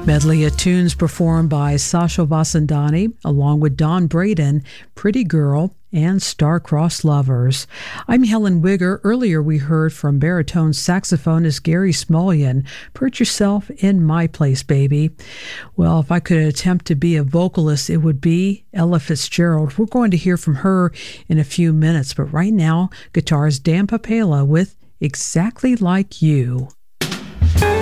Medley of tunes performed by Sasha Vasandani along with Don Braden, Pretty Girl, and Star-Crossed Lovers. I'm Helen Wigger. Earlier we heard from baritone saxophonist Gary Smulyan, Put Yourself in My Place, Baby. Well, if I could attempt to be a vocalist, it would be Ella Fitzgerald. We're going to hear from her in a few minutes, but right now, guitarist Dan Papala with Exactly Like You.